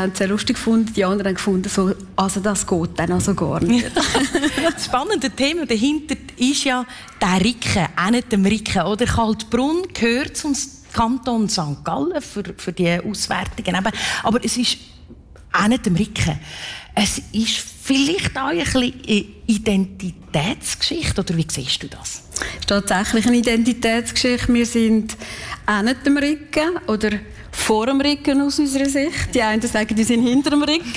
haben es sehr lustig gefunden, die anderen haben gefunden, so, also das geht dann also gar nicht. Das spannende Thema dahinter ist ja der Ricken, auch nicht dem Ricken. Oder Kaltbrunn gehört zum Kanton St. Gallen für die Auswertungen. Aber es ist auch nicht dem Ricken. Es ist vielleicht auch ein bisschen eine Identitätsgeschichte, oder wie siehst du das? Es ist tatsächlich eine Identitätsgeschichte. Wir sind auch nicht dem Ricken oder vor dem Ricken aus unserer Sicht. Die einen sagen, die sind hinter dem Ricken.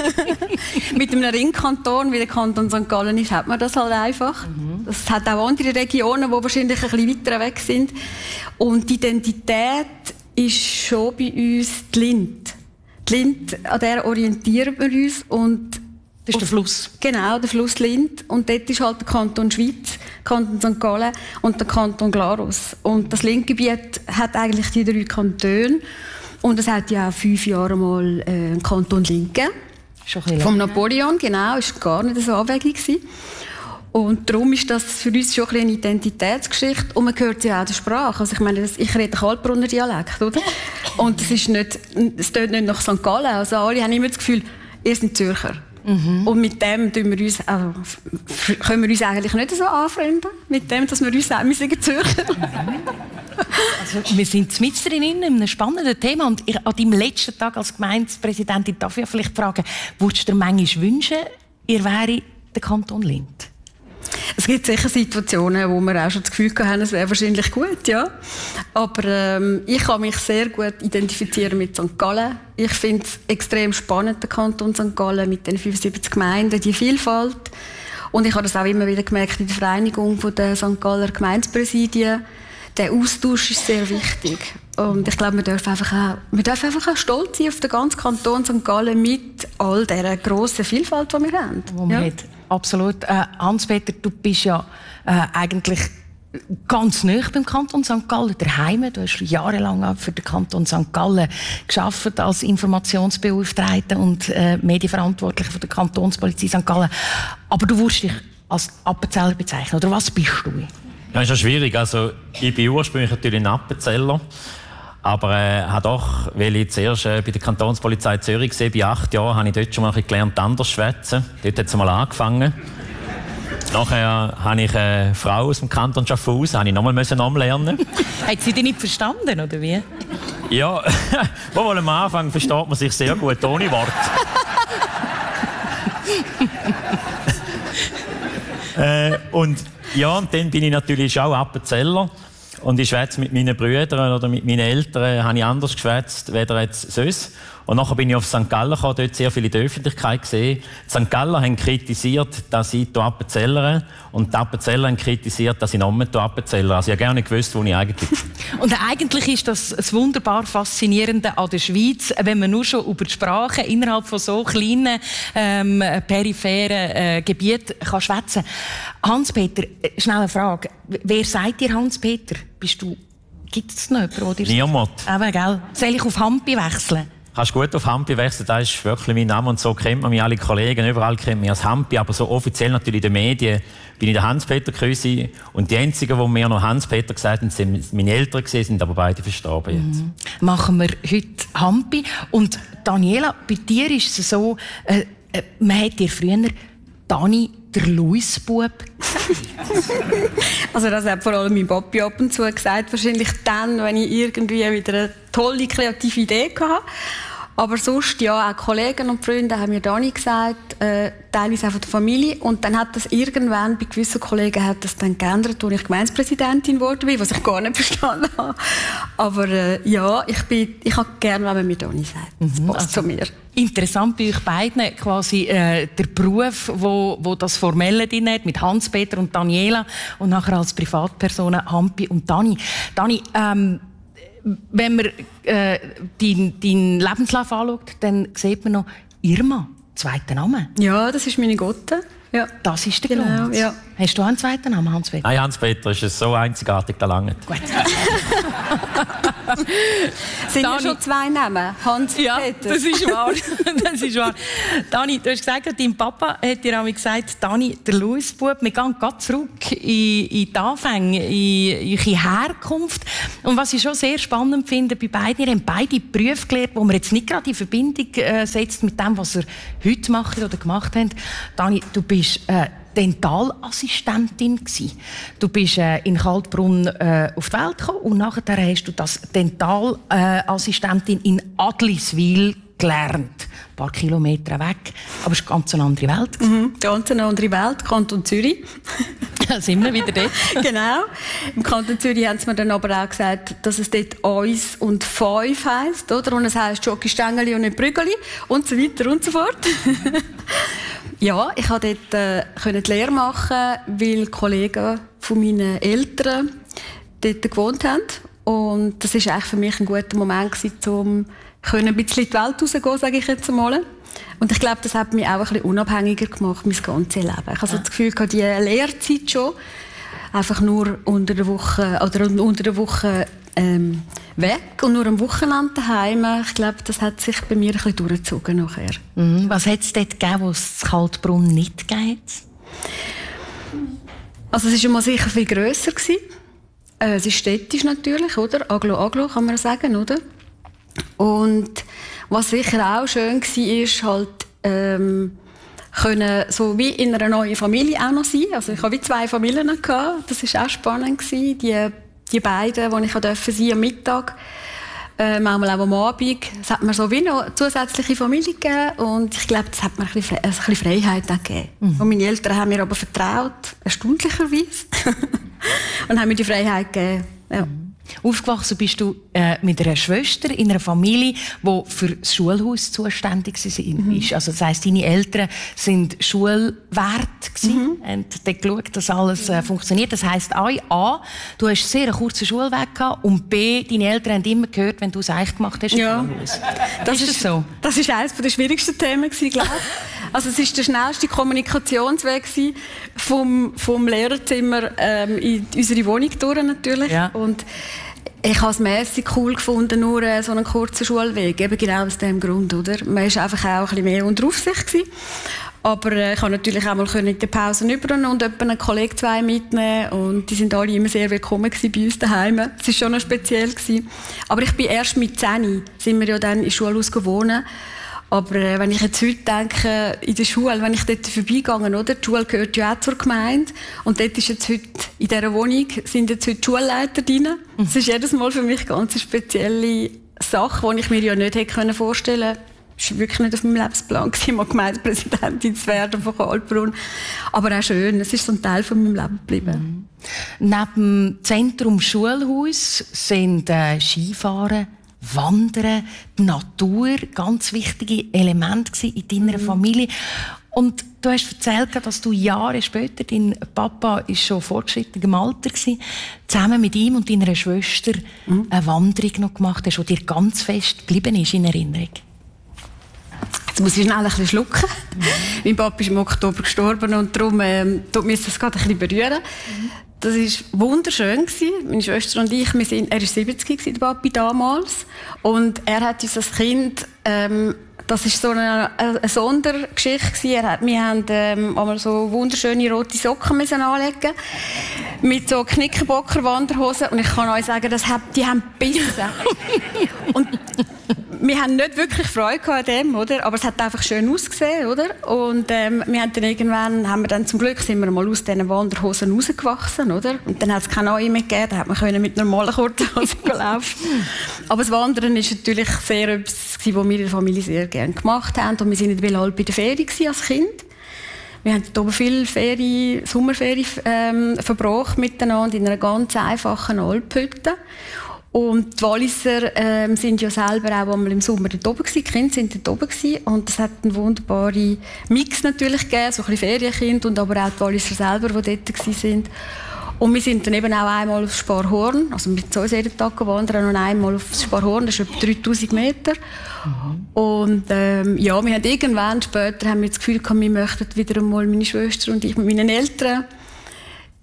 Mit einem Ringkanton, wie der Kanton St. Gallen ist, hat man das halt einfach. Das hat auch andere Regionen, die wahrscheinlich ein bisschen weiter weg sind. Und die Identität ist schon bei uns die Lind. Die Lind, an der orientieren wir uns. Und das ist der Fluss. Genau, der Fluss Lind. Und dort ist halt der Kanton Schwyz, der Kanton St. Gallen und der Kanton Glarus. Und das Lindgebiet hat eigentlich die 3 Kantone. Und es hat ja auch 5 Jahre mal einen Kanton Lind gegeben. Vom Napoleon, genau. Das war gar nicht so abwegig. Und darum ist das für uns schon eine Identitätsgeschichte. Und man hört ja auch der Sprache. Also ich meine, ich rede Kaltbrunner Dialekt, oder? Und es tönt nicht nach St. Gallen. Also alle haben immer das Gefühl, ihr seid Zürcher. Und mit dem können wir uns eigentlich nicht so anfreunden. Mit dem, dass wir uns sagen, wir sind Zürcher. Also, wir sind mitten drin in einem spannenden Thema. Und an deinem letzten Tag als Gemeindepräsidentin darf ich vielleicht fragen, würdest du dir manchmal wünschen, ihr wäre der Kanton Lind? Es gibt sicher Situationen, wo wir auch schon das Gefühl haben, es wäre wahrscheinlich gut, ja. Aber ich kann mich sehr gut identifizieren mit St. Gallen. Ich finde es extrem spannend, der Kanton St. Gallen mit den 75 Gemeinden, die Vielfalt. Und ich habe das auch immer wieder gemerkt in der Vereinigung der St. Galler Gemeindepräsidien. Der Austausch ist sehr wichtig. Und ich glaube, wir dürfen einfach auch stolz sein auf den ganzen Kanton St. Gallen mit all dieser grossen Vielfalt, die wir haben. Hat. Absolut. Hans-Peter, du bist ja eigentlich ganz nah beim Kanton St. Gallen, daheim. Du hast jahrelang für den Kanton St. Gallen gearbeitet als Informationsbeauftragter und Medienverantwortlicher der Kantonspolizei St. Gallen. Aber du wirst dich als Appenzeller bezeichnen, oder was bist du? Ja, ist ja schwierig. Also, ich bin ursprünglich natürlich ein Appenzeller. Aber weil ich zuerst bei der Kantonspolizei Zürich war, bei 8 Jahren, habe ich dort schon mal gelernt, anders zu schwätzen. Dort hat es mal angefangen. Nachher habe ich eine Frau aus dem Kanton Schaffhausen, habe ich nochmal lernen. Hat sie dich nicht verstanden, oder wie? Ja, wohl am Anfang versteht man sich sehr gut, ohne Wort. Und dann bin ich natürlich auch Appenzeller. Und ich schwätze mit meinen Brüdern oder mit meinen Eltern, habe ich anders geschwätzt, weder jetzt sonst. Und nachher bin ich auf St. Gallen gekommen, dort sehr viel in der Öffentlichkeit gesehen. Die St. Gallen haben kritisiert, dass ich hier Appenzellere, und die Appenzeller haben kritisiert, dass ich noch mehr Appenzellere. Also ich habe gar nicht gewusst, wo ich eigentlich bin. Und eigentlich ist das wunderbar Faszinierende an der Schweiz, wenn man nur schon über die Sprache innerhalb von so kleinen, peripheren Gebieten kann schwätzen. Hans-Peter, schnell eine Frage. Wer sagt dir Hans-Peter? Gibt es noch jemanden, der dir... Niemand. Aber, gell? Soll ich auf Hampi wechseln? Kannst gut auf Hampi wechseln, das ist wirklich mein Name und so kennt man mich, alle Kollegen, überall kennt man mich als Hampi, aber so offiziell natürlich in den Medien bin ich der Hans-Peter gewesen. Und die einzigen, die mir noch Hans-Peter gesagt haben, sind meine Eltern gewesen, sind aber beide verstorben jetzt. Machen wir heute Hampi. Und Daniela, bei dir ist es so, man hat dir früher Dani der Luisbub Also das hat vor allem mein Papi ab und zu gesagt. Wahrscheinlich dann, wenn ich irgendwie wieder eine tolle, kreative Idee hatte. Aber sonst, ja, auch Kollegen und Freunde haben mir Dani gesagt, teilweise auch von der Familie. Und dann hat das irgendwann, bei gewissen Kollegen hat das dann geändert, als ich Gemeindepräsidentin geworden bin, was ich gar nicht verstanden habe. Aber ja, ich habe gerne, wenn man mir Dani sagt. Das passt zu mir. Interessant bei euch beiden, quasi der Beruf, wo das Formelle drin hat, mit Hans-Peter und Daniela und nachher als Privatpersonen Hampi und Dani. Dani, wenn man deinen Lebenslauf anschaut, dann sieht man noch Irma, zweiter Name. Ja, das ist meine Gotte. Ja. Das ist der Genau, Grund. ja. Hast du einen zweiten Namen, Hans-Peter? Nein, Hans-Peter ist so einzigartig, da lange. Gut. Sind ja schon 2 Namen, Hans-Peter? Ja, das ist wahr. Das ist wahr. Dani, du hast gesagt, dein Papa hat dir einmal gesagt, Dani, der Louis-Bub, wir gehen gerade zurück in die Anfänge, in eure Herkunft. Und was ich schon sehr spannend finde bei beiden, ihr habt beide Berufe gelernt, wo man jetzt nicht gerade in Verbindung setzt mit dem, was ihr heute macht oder gemacht habt. Dani, du bist Dentalassistentin gsi. Du bist in Kaltbrunn auf die Welt gekommen und nachher hast du das Dentalassistentin in Adliswil gelernt. Ein paar Kilometer weg. Aber es ist eine ganz andere Welt. Ganz eine andere Welt, Kanton Zürich. Da sind wir wieder dort. Genau. Im Kanton Zürich haben sie mir dann aber auch gesagt, dass es dort «Eins» und «Fünf» heisst, oder? Und es heisst «Schoki-Stängeli» und nicht «Brügeli» und so weiter und so fort. Ja, ich konnte dort die Lehre machen, weil Kollegen von meinen Eltern dort gewohnt haben. Und das war eigentlich für mich ein guter Moment, um ein bisschen in die Welt rauszugehen, sage ich jetzt einmal. Und ich glaube, das hat mich auch ein bisschen unabhängiger gemacht, mein ganzes Leben. Ich habe das Gefühl, die Lehrzeit schon, einfach nur unter der Woche, weg und nur am Wochenende daheim. Ich glaube, das hat sich bei mir ein bisschen durchgezogen nachher. Was hat es dort gegeben, wo es in Kaltbrunn nicht gegeben hat? Also es war immer sicher viel grösser. Es ist städtisch natürlich, oder? Aglo kann man sagen, oder? Und was sicher auch schön war, halt, können so wie in einer neuen Familie auch noch sein. Also ich hatte wie 2 Familien gehabt. Das war auch spannend gewesen. Die beiden, die ich sein am Mittag, manchmal auch am Abend. Es hat mir so wie noch eine zusätzliche Familie gegeben und ich glaube, das hat mir ein bisschen Freiheit auch gegeben. Und meine Eltern haben mir aber vertraut, erstaunlicherweise, und haben mir die Freiheit gegeben. Ja. Aufgewachsen bist du mit einer Schwester in einer Familie, die für das Schulhaus zuständig war. Also das heisst, deine Eltern sind Schulwert gewesen, und dann geschaut, dass alles funktioniert. Das heisst, A, du hast sehr einen kurzen Schulweg gehabt und B, deine Eltern haben immer gehört, wenn du es echt gemacht hast. Ja, das ist so. Das war eines der schwierigsten Themen, glaube ich. Also es war der schnellste Kommunikationsweg vom Lehrerzimmer in unsere Wohnung durch natürlich. Ja. Und ich habe es mässig cool gefunden, nur so einen kurzen Schulweg. Eben genau aus diesem Grund, oder? Man war einfach auch ein bisschen mehr unter Aufsicht gewesen. Aber ich konnte natürlich auch mal in der Pause rüber und einen Kollegen 2 mitnehmen. Und die sind alle immer sehr willkommen bei uns daheim. Es war schon noch speziell gewesen. Aber ich bin erst mit 10, sind wir ja dann in Schulhaus gewohnt. Aber wenn ich jetzt heute denke, in der Schule, wenn ich dort vorbeigehe, oder? Die Schule gehört ja auch zur Gemeinde. Und dort ist jetzt heute, in dieser Wohnung, sind jetzt heute Schulleiter drin. Das ist jedes Mal für mich eine ganz spezielle Sache, die ich mir ja nicht hätte vorstellen können. Das war wirklich nicht auf meinem Lebensplan, mal Gemeindepräsidentin zu werden von Kaltbrunn. Aber auch schön, es ist so ein Teil von meinem Leben geblieben. Neben dem Zentrum Schulhaus sind Skifahren, Wandern, die Natur, ganz wichtige Elemente in deiner Familie. Und du hast erzählt, dass du Jahre später, dein Papa ist schon fortgeschrittenem Alter gewesen, zusammen mit ihm und deiner Schwester eine Wanderung noch gemacht hast, die dir ganz fest geblieben ist in Erinnerung. Jetzt muss ich schnell ein bisschen schlucken. Mein Papa ist im Oktober gestorben und darum tut mir das gerade ein bisschen berühren. Das war wunderschön. Meine Schwester und ich, er war 70, der Papi damals. Und er hat uns als Kind, das war so eine Sondergeschichte. Wir haben einmal so wunderschöne rote Socken anlegen mit so Knickerbocker-Wanderhosen. Und ich kann euch sagen, die haben gebissen. Und wir haben nicht wirklich Freude an dem, oder? Aber es hat einfach schön ausgesehen, oder? Und wir haben dann irgendwann, zum Glück sind wir mal aus diesen Wanderhosen rausgewachsen, oder? Und dann hat es keine neue mehr gegeben, da hat man mit normalen Kurthosen laufen. Aber das Wandern ist natürlich sehr etwas, was wir in der Familie sehr gerne gemacht haben. Und wir waren in Belal bei der Ferien als Kind. Wir haben hier viele Sommerferien verbracht miteinander in einer ganz einfachen Alphütte. Und die Walliser sind ja selber auch einmal im Sommer dort oben gewesen. Die Kinder sind dort oben gewesen. Und es hat einen wunderbaren Mix natürlich gegeben, so ein bisschen Ferienkind und aber auch die Walliser selber, die dort gewesen sind. Und wir sind dann eben auch einmal aufs Sparhorn, also mit uns jeden Tag gewandert, und einmal aufs Sparhorn, das ist etwa 3000 Meter. Und wir haben irgendwann später das Gefühl gehabt, wir möchten wieder einmal, meine Schwester und ich, mit meinen Eltern,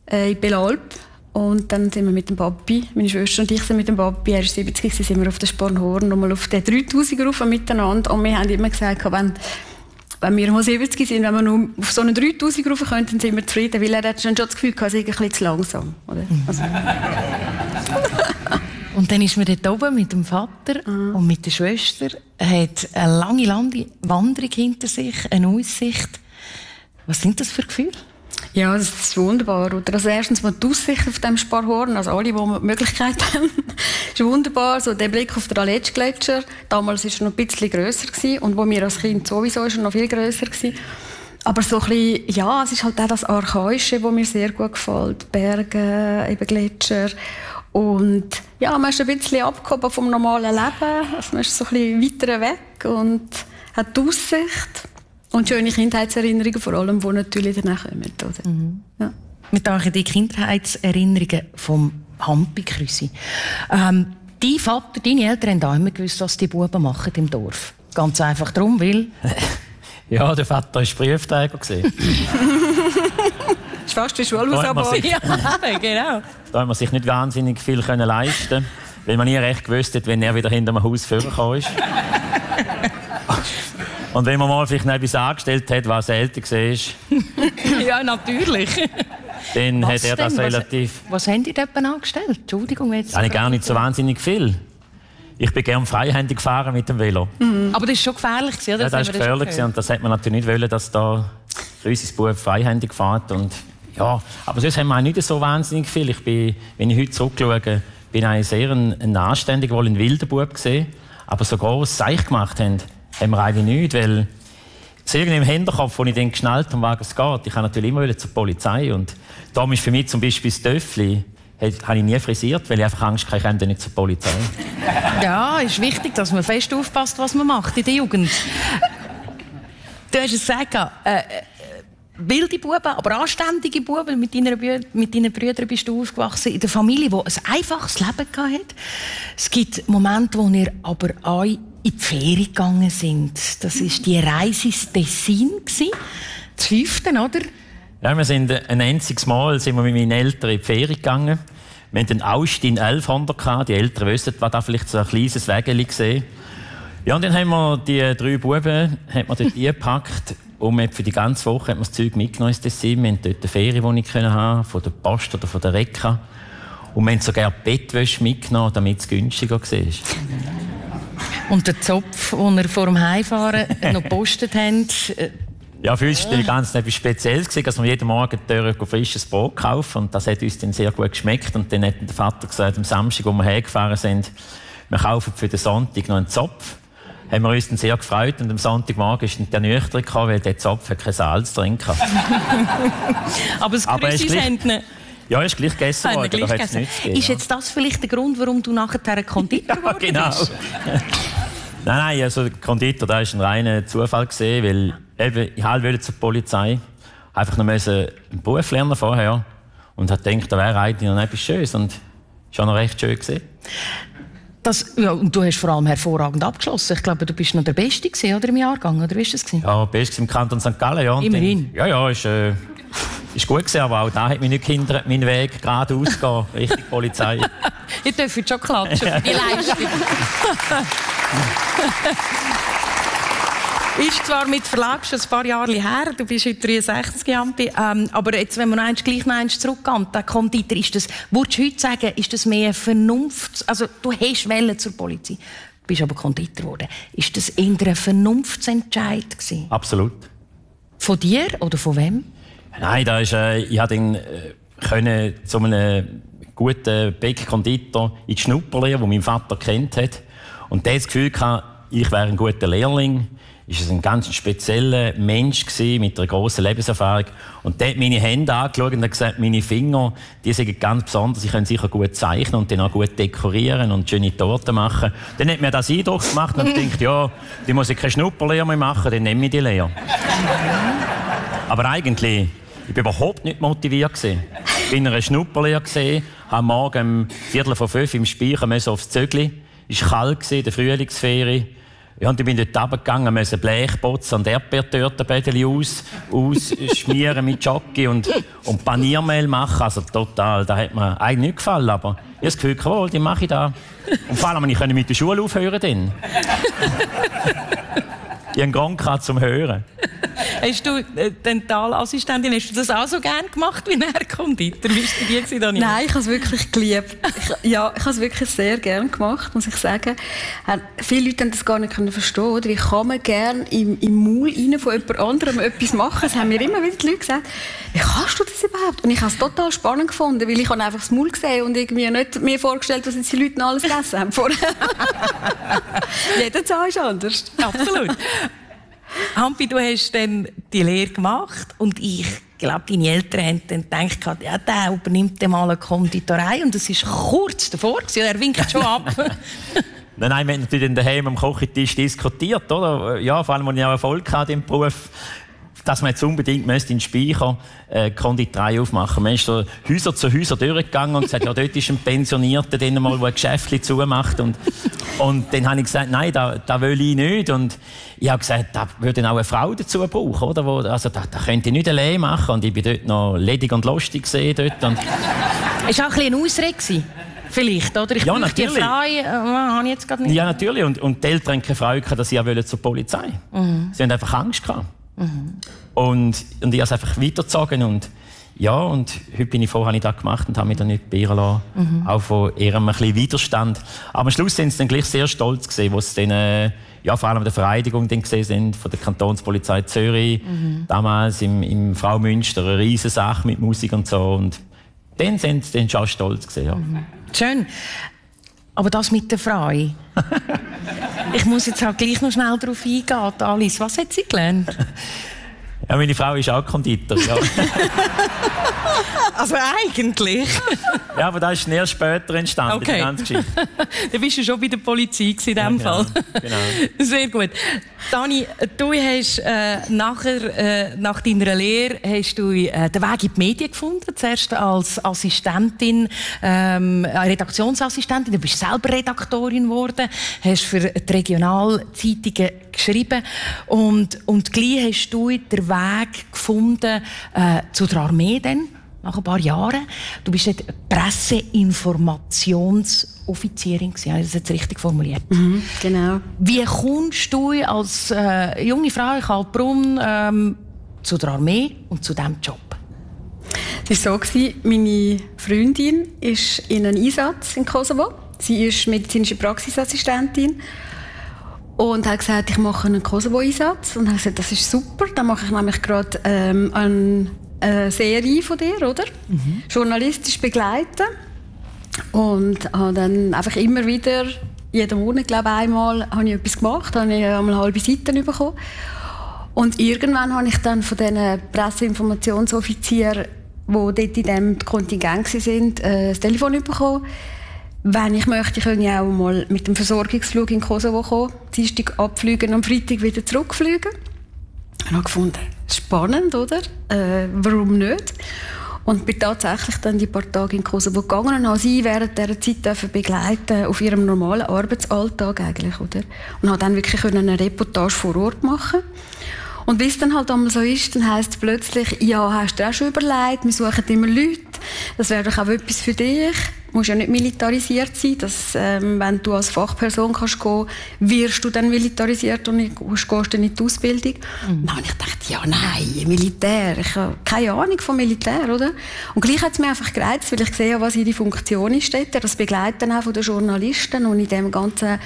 in Belalp. Und dann sind wir mit dem Papi, meine Schwester und ich sind mit dem Papi, er ist 70, sind wir auf der Spornhorn nochmal auf den 3000 rauf miteinander. Und wir haben immer gesagt, wenn wir mal 70 sind, wenn wir nur auf so einen 3000 rauf können, dann sind wir zufrieden, weil er hat schon das Gefühl, es sei ein bisschen zu langsam. Oder? Also. Und dann ist man dort oben mit dem Vater und mit der Schwester, hat eine lange Wanderung hinter sich, eine Aussicht. Was sind das für Gefühle? Ja, das ist wunderbar. Oder? Also erstens mal die Aussicht auf dem Sparhorn, also alle, die die Möglichkeit haben, ist wunderbar. So der Blick auf den Aletsch-Gletscher, damals war er noch ein bisschen grösser gewesen, und wo wir als Kind sowieso ist er noch viel grösser gewesen. Aber so ein bisschen, ja, es ist halt auch das Archaische, das mir sehr gut gefällt. Berge, eben Gletscher. Und ja, man ist ein bisschen abgehoben vom normalen Leben. Also man ist so ein bisschen weiter weg und hat die Aussicht. Und schöne Kindheitserinnerungen, vor allem, die natürlich danach kommen. Oder? Mhm. Ja. Wir denken die Kindheitserinnerungen vom Hampi-Krüsi. Dein Vater, deine Eltern haben auch immer gewusst, was die Buben machen im Dorf. Ganz einfach darum, weil... Ja, der Vater war Briefträger. Das ist fast wie Schulhausabbau. Ja, genau. Da hat man sich nicht wahnsinnig viel leisten können, weil man nie recht gewusst hat, wenn er wieder hinter dem Haus vorgekommen ist. Und wenn man mal vielleicht noch etwas angestellt hat, was älter war... Ja, natürlich. Dann hat er das relativ... Was haben die dort angestellt? Entschuldigung, jetzt... Eigentlich gar nicht so wahnsinnig viel. Ich bin gerne freihändig gefahren mit dem Velo. Mhm. Aber das war schon gefährlich, oder? Ja, das war gefährlich und das hat man natürlich nicht wollen, dass da unser Bub freihändig fährt. Und ja, aber sonst haben wir auch nicht so wahnsinnig viel. Wenn ich heute zurückschaue, bin ich sehr ein anständiger, wohl ein wilder Bub gesehen. Aber so groß Seich gemacht haben wir eigentlich nicht, weil es irgendwie im Hinterkopf, als ich dann geschnallt habe, was es geht, ich wollte natürlich immer zur Polizei. Und darum ist für mich zum Beispiel das Töffli, habe ich nie frisiert, weil ich einfach Angst hatte, ich komme nicht zur Polizei. Ja, es ist wichtig, dass man fest aufpasst, was man macht in der Jugend. Du hast es gesagt, wilde Buben, aber anständige Buben. Mit deinen Brüdern bist du aufgewachsen in der Familie, die ein einfaches Leben hatte. Es gibt Momente, wo ihr aber auch in die Ferien gegangen sind. Das war die Reise ins Tessin, das 5., oder? Ja, wir sind ein einziges Mal sind wir mit meinen Eltern in die Ferien gegangen. Wir hatten einen Austin 1100 gehabt. Die Eltern wissen, was da vielleicht so ein kleines Wägeli gesehen. Ja, und dann haben wir die 3 Buben dort gepackt. Und für die ganze Woche hat man das Zeug mitgenommen ins Tessin. Wir hatten dort eine Ferienwohnung haben, von der Post oder von der Reka. Und wir haben sogar Bettwäsche mitgenommen, damit es günstiger war. Und der Zopf, den ihr vor dem Heimfahren noch gepostet habt? Ja, für uns war das ganz etwas Spezielles, dass wir jeden Morgen frisches Brot kaufen. Und das hat uns dann sehr gut geschmeckt. Und dann hat der Vater gesagt, am Samstag, als wir hergefahren sind, wir kaufen für den Sonntag noch einen Zopf. Haben wir uns dann sehr gefreut. Und am Sonntagmorgen ist dann der Nüchtern gekommen, weil der Zopf keine Salz drin hatte. Aber das Grüßis haben ja, ist gleich gegessen worden. Ist jetzt das vielleicht der Grund, warum du nachher Konditor geworden bist? Ja, genau. Nein, also der Konditor, das war ein reiner Zufall gewesen, weil eben, ich wollte zur Polizei, einfach noch einen Beruf lernen vorher und habe gedacht, da wäre eigentlich noch etwas Schönes und schon noch recht schön gewesen. Ja, und du hast vor allem hervorragend abgeschlossen. Ich glaube, du bist noch der Beste gewesen, oder, im Jahrgang, oder wie war das? Ja, Beste im Kanton St. Gallen, ja. Immerhin. Ja, ist gut gewesen, aber auch da hat mich nicht gehindert, meinen Weg geradeaus zu gehen, Richtung Polizei. Ich darf jetzt schon klatschen für die Leistung. Ist zwar mit Verlag schon ein paar Jahre her, du bist heute 63, Ampi, aber jetzt, wenn man gleich noch eins zurückgeht, der Konditor, würdest du heute sagen, ist das mehr Vernunft, also du hast Welle zur Polizei, bist aber Konditor geworden, ist das eher ein Vernunftsentscheid gewesen? Absolut. Von dir oder von wem? Nein, ich konnte zu einem guten Bäcker-Konditor in die Schnupperlehre, den mein Vater kennt hat. Und der hat das Gefühl gehabt, ich wäre ein guter Lehrling. Ist es ein ganz spezieller Mensch gewesen, mit einer grossen Lebenserfahrung. Und der hat meine Hände angeschaut und hat gesagt, meine Finger, die sind ganz besonders, ich kann sicher gut zeichnen und dann auch gut dekorieren und schöne Torten machen. Dann hat mir das Eindruck gemacht und ich dachte, ja, die muss ich keine Schnupperlehre mehr machen, dann nehme ich die Lehre. Aber eigentlich, ich war überhaupt nicht motiviert gewesen. Ich war in einer Schnupperlehre gewesen, am Morgen um 4:45 im Speicher aufs Zögli. Es war kalt, in der Frühlingsferie. Ja, und ich bin dort runtergegangen, musste Blechbotzen und Erdbeertörtenbädeli ausschmieren mit Jockey und Paniermehl machen. Also total, das hat mir eigentlich nicht gefallen, aber ich habe das Gefühl, jawohl, die mache ich da. Und vor allem, ich konnte mit der Schule aufhören dann. Ich habe einen Grund zum Hören. Hast du Dentalassistentin, hast du das auch so gerne gemacht wie ein Konditor? Wie war die, Daniel? Nein, ich habe es wirklich geliebt. Ich habe es wirklich sehr gerne gemacht, muss ich sagen. Viele Leute haben das gar nicht verstehen, oder? Wie kann man gerne im Maul rein von jemand anderem etwas machen? Das haben mir immer wieder die Leute gesagt. Wie kannst du das überhaupt? Und ich habe es total spannend gefunden, weil ich einfach das Maul gesehen und irgendwie nicht mir vorgestellt, was jetzt die Leute noch alles gegessen haben vorher. Jeder Zahn ist anders. Absolut. Hampi, du hast dann die Lehre gemacht und ich glaube, deine Eltern haben dann gedacht, ja, der übernimmt mal eine Konditorei und das war kurz davor, er winkt schon ab. Nein, wir haben natürlich daheim am Kochentisch diskutiert, oder? Ja, vor allem, als ich auch Erfolg hatte im Beruf, dass man jetzt unbedingt in den Speicher Konditorei aufmachen müsste. Man ist so Häuser zu Häuser durchgegangen und gesagt, ja, dort ist ein Pensionierter, der ein Geschäftchen zumacht. Und dann habe ich gesagt, nein, das will ich nicht. Und ich habe gesagt, da würde auch eine Frau dazu brauchen, oder? Also, das könnte ich nicht allein machen. Und ich war dort noch ledig und lustig dort. Und es war auch ein bisschen eine Ausrede. Vielleicht, oder? Ich natürlich. Die Frau, habe ich jetzt gerade nicht. Ja, natürlich. Und die Eltern hatten keine Freude, dass sie zur Polizei wollten. Sie hatten einfach Angst gehabt. Und ich habe es einfach weitergezogen und heute bin ich habe ich das gemacht und habe mich dann nicht beirren lassen. Auch von eher ein bisschen Widerstand. Aber am Schluss sind sie dann gleich sehr stolz gewesen, wo sie dann, vor allem der Vereidigung dann gesehen sind von der Kantonspolizei Zürich, damals im Fraumünster, eine riesige Sache mit Musik und so. Und dann sind sie dann schon stolz gewesen, ja. Schön. Aber das mit der Frau. Ich muss jetzt halt gleich noch schnell darauf eingehen. Alice, was hat sie gelernt? Ja, meine Frau ist auch Konditor. Ja. Also eigentlich? Ja, aber das ist erst später entstanden, okay. Die ganze Geschichte. Dann bist du schon bei der Polizei in diesem Fall. Genau. Sehr gut. Dani, du hast nach deiner Lehre hast du den Weg in die Medien gefunden. Zuerst als Assistentin, Redaktionsassistentin. Du bist selber Redaktorin geworden, hast für die Regionalzeitungen geschrieben und gleich hast du den Weg gefunden zu der Armee dann. Nach ein paar Jahren. Du bist dort Presseinformationsoffizierin. Habe ich das jetzt richtig formuliert? Genau. Wie kommst du als junge Frau in Kaltbrunn zu der Armee und zu diesem Job? Es war so, meine Freundin ist in einem Einsatz in Kosovo. Sie ist medizinische Praxisassistentin und hat gesagt, ich mache einen Kosovo-Einsatz. Und habe gesagt, das ist super. Dann mache ich nämlich gerade eine Serie von dir, oder? Journalistisch begleiten. Und habe dann einfach immer wieder, jeden Monat, glaube ich, einmal, habe ich etwas gemacht, habe ich einmal eine halbe Seite bekommen. Und irgendwann habe ich dann von diesen Presseinformationsoffizieren, die dort in diesem Kontingent waren, das Telefon bekommen. Wenn ich möchte, kann ich auch mal mit dem Versorgungsflug in Kosovo kommen, Dienstag abfliegen und am Freitag wieder zurückfliegen. Ich habe gefunden, spannend, oder? Warum nicht? Und bin tatsächlich dann die paar Tage in Kosovo gegangen und habe sie während dieser Zeit begleiten auf ihrem normalen Arbeitsalltag eigentlich, oder? Und habe dann wirklich eine Reportage vor Ort machen. Und wie es dann halt einmal so ist, dann heisst es plötzlich, ja, hast du auch schon überlegt, wir suchen immer Leute, das wäre doch auch etwas für dich. Du musst ja nicht militarisiert sein, dass, wenn du als Fachperson kannst gehen, wirst du dann militarisiert und gehst dann in die Ausbildung. Und dann habe ich gedacht, ja, nein, Militär, ich habe keine Ahnung vom Militär, oder? Und gleich hat es mir einfach gereizt, weil ich sehe, was ihre Funktion ist dort, das Begleiten auch von den Journalisten und in dem ganzen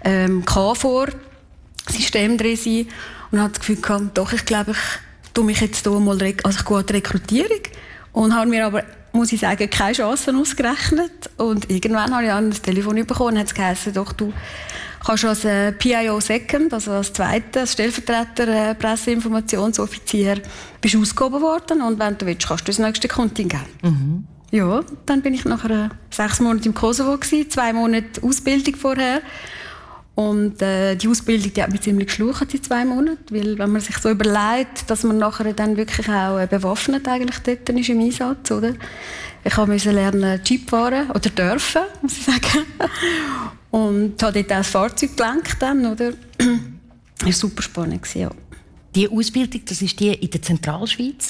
KFOR-System drin sein. Und habe das Gefühl gehabt, doch, ich glaube, ich tue mich jetzt hier mal, also ich gehe an die Rekrutierung und habe mir aber, muss ich sagen, keine Chancen ausgerechnet. Und irgendwann habe ich dann das Telefon bekommen und hat es geheißen, doch, du kannst als PIO Second, also als zweiter, als Stellvertreter Presseinformationsoffizier, bist ausgehoben worden und wenn du willst, kannst du das nächste Kontingent. Ja, dann bin ich nachher 6 Monate im Kosovo gewesen, 2 Monate Ausbildung vorher. Und die Ausbildung, die hat mich ziemlich geschlucht, die 2 Monate, weil wenn man sich so überlegt, dass man nachher dann wirklich auch bewaffnet eigentlich dort ist im Einsatz, oder? Ich musste lernen Jeep fahren, oder dürfen, muss ich sagen. Und habe dort auch das Fahrzeug gelenkt dann, oder? war super spannend, ja. Die Ausbildung, das war die in der Zentralschweiz.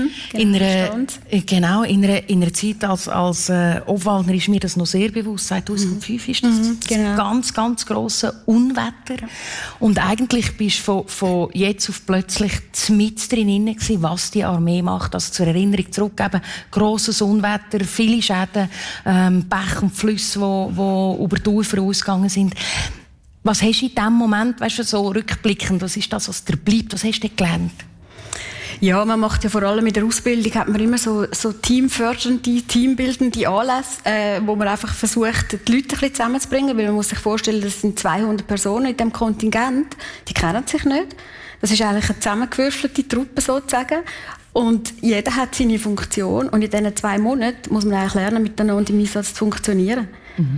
Genau, in einer Zeit als Obwaldner ist mir das noch sehr bewusst. 2005 ist das genau. ganz, ganz grosse Unwetter. Und eigentlich bist du von jetzt auf plötzlich mit drin gewesen, was die Armee macht. Also zur Erinnerung zurückgeben, grosses Unwetter, viele Schäden, Bäche und Flüsse, die über die Ufer ausgegangen sind. Was hast du in diesem Moment, weißt du, so rückblickend, was ist das, was dir bleibt? Was hast du gelernt? Ja, man macht ja vor allem in der Ausbildung hat man immer so teamfördernde, teambildende Anlässe, wo man einfach versucht, die Leute ein bisschen zusammenzubringen, weil man muss sich vorstellen, das sind 200 Personen in diesem Kontingent, die kennen sich nicht. Das ist eigentlich eine zusammengewürfelte Truppe sozusagen. Und jeder hat seine Funktion und in diesen 2 Monaten muss man eigentlich lernen, miteinander im Einsatz zu funktionieren.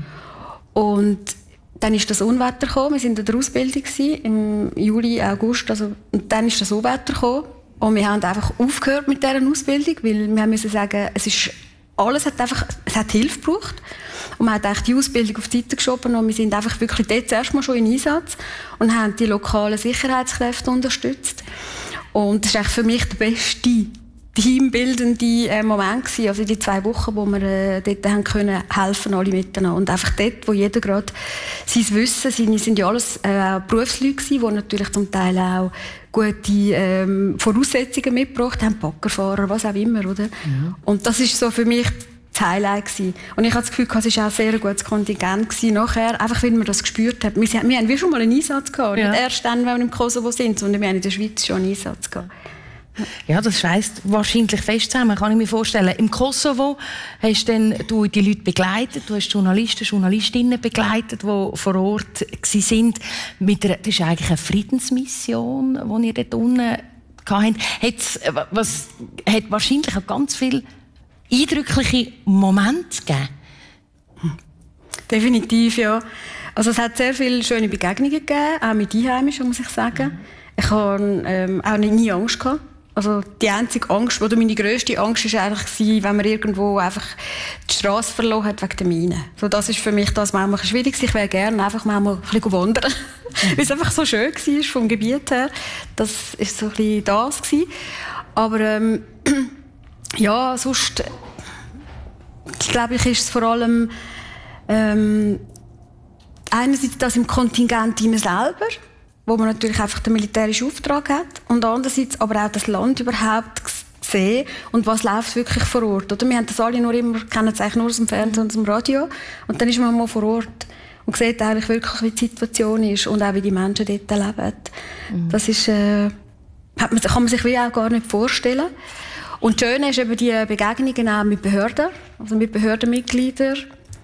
Und dann ist das Unwetter gekommen. Wir waren in der Ausbildung im Juli, August. Und dann ist das Unwetter gekommen. Und wir haben einfach aufgehört mit dieser Ausbildung, weil wir müssen sagen, es hat Hilfe gebraucht. Und man hat eigentlich die Ausbildung auf die Seite geschoben und wir sind einfach wirklich dort zuerst mal schon in Einsatz und haben die lokalen Sicherheitskräfte unterstützt. Und das ist eigentlich für mich der beste teambildende Moment gewesen, also die 2 Wochen, wo wir dort haben können helfen, alle miteinander. Und einfach dort, wo jeder gerade sein Wissen, sind ja alles Berufsleute gewesen, die natürlich zum Teil auch gute Voraussetzungen mitgebracht haben, Baggerfahrer, was auch immer, oder? Ja. Und das ist so für mich das Highlight gewesen. Und ich habe das Gefühl, es war auch ein sehr gutes Kontingent gewesen. Nachher, einfach weil man das gespürt hat. Wir haben wie schon mal einen Einsatz gehabt. Ja. Nicht erst dann, wenn wir im Kosovo sind, sondern wir haben in der Schweiz schon einen Einsatz gehabt. Ja, das schweißt wahrscheinlich fest zusammen, kann ich mir vorstellen. Im Kosovo hast du die Leute begleitet, du hast Journalisten, Journalistinnen begleitet, die vor Ort waren. Das ist eigentlich eine Friedensmission, die ihr dort unten hattet. Hat wahrscheinlich auch ganz viele eindrückliche Momente gegeben? Definitiv, ja. Also es hat sehr viele schöne Begegnungen gegeben, auch mit Einheimischen, muss ich sagen. Ich habe auch nie Angst gehabt. Also die einzige Angst, oder meine grösste Angst war eigentlich, wenn man irgendwo einfach die Straße verloren hat wegen der Mine. So, das ist für mich das manchmal schwierig. Ich wäre gerne einfach manchmal ein bisschen wandern, weil es einfach so schön war vom Gebiet her. Das war so ein bisschen das gewesen. Aber ja, sonst glaube ich, ist es vor allem einerseits das im Kontingent immer selber, wo man natürlich einfach den militärischen Auftrag hat, und andererseits aber auch das Land überhaupt sehen und was läuft wirklich vor Ort. Oder? Wir haben das alle kennen es eigentlich nur aus dem Fernsehen und aus dem Radio, und dann ist man mal vor Ort und sieht eigentlich wirklich, wie die Situation ist und auch wie die Menschen dort leben. Das ist, kann man sich wie auch gar nicht vorstellen. Und das Schöne ist eben die Begegnungen auch mit Behörden, also mit Behördenmitgliedern